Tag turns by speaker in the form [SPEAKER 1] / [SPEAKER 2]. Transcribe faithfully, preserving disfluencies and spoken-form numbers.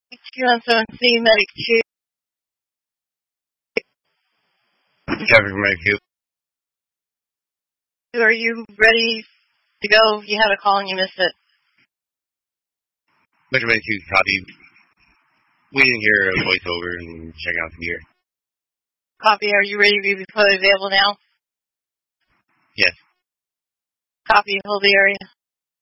[SPEAKER 1] two one seven C, Medic two.
[SPEAKER 2] Traffic from Medic two.
[SPEAKER 1] Are you ready to go? You had a call and you missed it.
[SPEAKER 2] Metro Medic two, copy. We didn't hear a voiceover and check out the gear.
[SPEAKER 1] Copy, are you ready to be fully available now?
[SPEAKER 2] Yes.
[SPEAKER 1] Copy, hold the area.